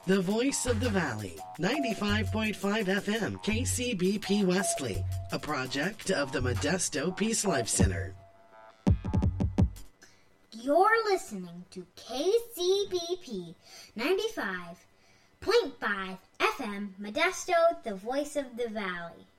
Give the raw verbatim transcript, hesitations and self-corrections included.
The Voice of the Valley, ninety-five point five F M, K C B P Wesley, a project of the Modesto Peace Life Center. You're listening to K C B P ninety-five point five F M, Modesto, the Voice of the Valley.